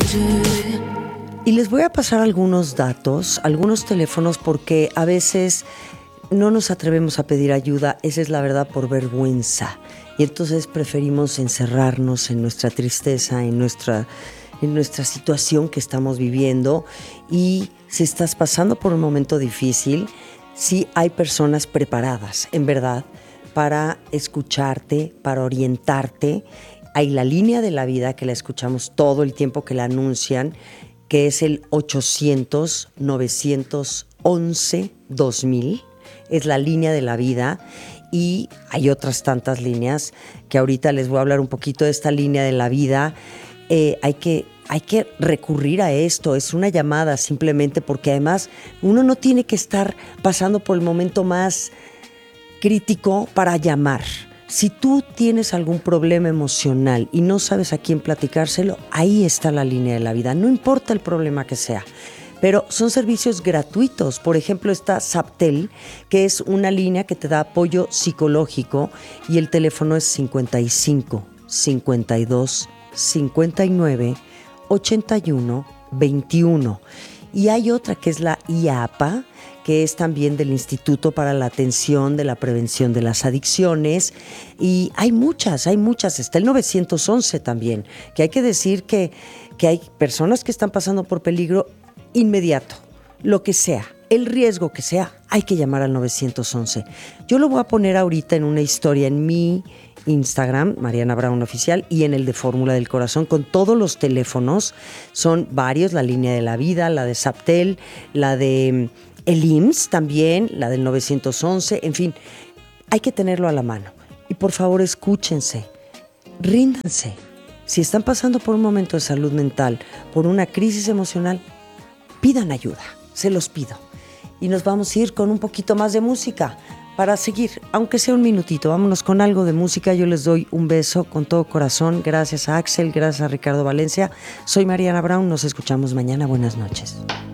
Y les voy a pasar algunos datos, algunos teléfonos, porque a veces no nos atrevemos a pedir ayuda, esa es la verdad, por vergüenza. Y entonces preferimos encerrarnos en nuestra tristeza, en nuestra situación que estamos viviendo. Y si estás pasando por un momento difícil, sí hay personas preparadas, en verdad, para escucharte, para orientarte. Hay la línea de la vida que la escuchamos todo el tiempo que la anuncian, que es el 800-911-2000. Es la línea de la vida. Y hay otras tantas líneas que ahorita les voy a hablar un poquito de esta línea de la vida. Hay que recurrir a esto, es una llamada simplemente, porque además uno no tiene que estar pasando por el momento más crítico para llamar. Si tú tienes algún problema emocional y no sabes a quién platicárselo, ahí está la línea de la vida, no importa el problema que sea. Pero son servicios gratuitos. Por ejemplo, está Zaptel, que es una línea que te da apoyo psicológico, y el teléfono es 55 52 59 81 21. Y hay otra que es la IAPA, que es también del Instituto para la Atención de la Prevención de las Adicciones. Y hay muchas. Está el 911 también, que hay que decir que hay personas que están pasando por peligro inmediato, lo que sea, el riesgo que sea, hay que llamar al 911. Yo lo voy a poner ahorita en una historia en mi Instagram, Mariana Braun Oficial, y en el de Fórmula del Corazón, con todos los teléfonos. Son varios, la línea de la vida, la de Zaptel, la de el IMSS también, la del 911, en fin, hay que tenerlo a la mano. Y por favor, escúchense, ríndanse. Si están pasando por un momento de salud mental, por una crisis emocional, pidan ayuda, se los pido. Y nos vamos a ir con un poquito más de música para seguir, aunque sea un minutito. Vámonos con algo de música. Yo les doy un beso con todo corazón. Gracias a Axel, gracias a Ricardo Valencia. Soy Mariana Braun, nos escuchamos mañana. Buenas noches.